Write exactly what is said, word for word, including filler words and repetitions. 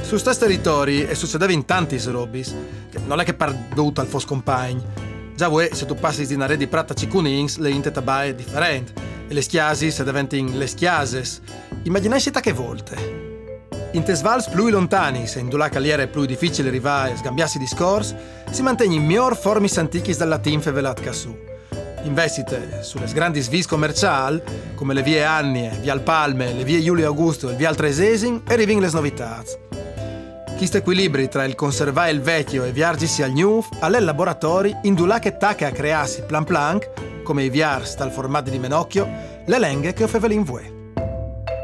Su sti territori e succedeva in tanti robis, che non è che per dovuto al fos compagni. Già vuoi, se tu passi di una rete di pratta cicunings, le inte tabae è differente, e le schiasi se diventano le schiases. Immaginai che volte. In tesvals più lontani, se in due caliere è più difficile arrivare e sgambiarsi discorsi, si mantiene in miglior formis antichis dal latin fevelat cassù. Investite sulle grandi svis commerciali, come le vie Annie, via Palme, le vie Giulio Augusto e via Altresesin, e rivin le novità. Questo equilibrio tra il conservare il vecchio e viargisi al new, alle laboratori, in due che tacca a crearsi plan plan, come i viars dal formato di menocchio, le lenghe che offrevano in vue.